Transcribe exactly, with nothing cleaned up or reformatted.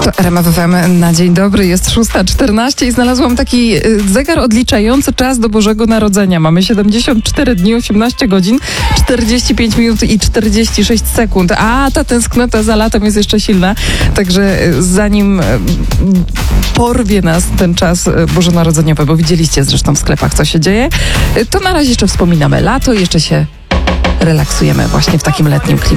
To R M F F M na dzień dobry, jest szósta czternaście i znalazłam taki zegar odliczający czas do Bożego Narodzenia. Mamy siedemdziesiąt cztery dni, osiemnaście godzin, czterdzieści pięć minut i czterdzieści sześć sekund. A ta tęsknota za latem jest jeszcze silna, także zanim porwie nas ten czas bożonarodzeniowy, bo widzieliście zresztą w sklepach, co się dzieje, to na razie jeszcze wspominamy lato i jeszcze się relaksujemy właśnie w takim letnim klimacie.